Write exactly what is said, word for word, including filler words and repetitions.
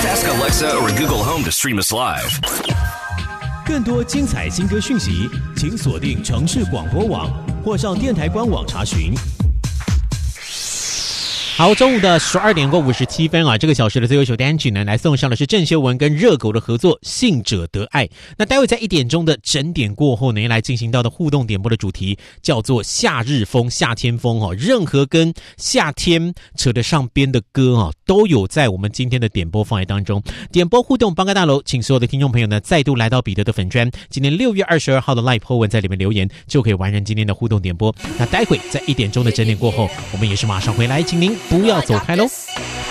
Just ask Alexa or Google Home to stream us live. 更多精彩新歌讯息，请锁定城市广播网或上电台官网查询。 好，中午的十二点过五十七分啊，这个小时的最后一首单曲呢，来送上的是郑秀文跟热狗的合作《信者得爱》。那待会在一点钟的整点过后呢，来进行到的互动点播的主题叫做夏日风、夏天风哦。任何跟夏天扯得上边的歌啊，都有在我们今天的点播范围当中。点播互动帮个大楼，请所有的听众朋友呢，再度来到彼得的粉专，今天六月二十二号的 Live po 文在里面留言，就可以完成今天的互动点播。那待会在一点钟的整点过后，我们也是马上回来，请您不要走开喽。